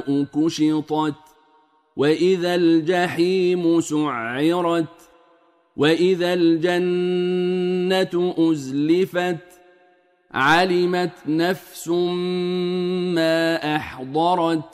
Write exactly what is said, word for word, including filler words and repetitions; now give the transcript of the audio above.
كشطت وإذا الجحيم سعرت وإذا الجنة أزلفت علمت نفس ما أحضرت